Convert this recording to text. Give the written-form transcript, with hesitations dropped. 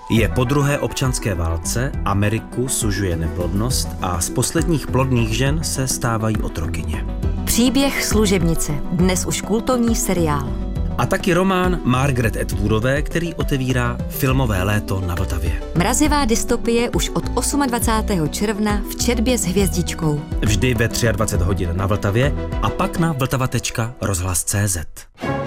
Je po druhé občanské válce, Ameriku sužuje neplodnost a z posledních plodných žen se stávají otrokyně. Příběh služebnice, dnes už kultovní seriál. A taky román Margaret Atwoodové, který otevírá filmové léto na Vltavě. Mrazivá dystopie už od 28. června v četbě s hvězdičkou. Vždy ve 23 hodin na Vltavě a pak na vltava.rozhlas.cz.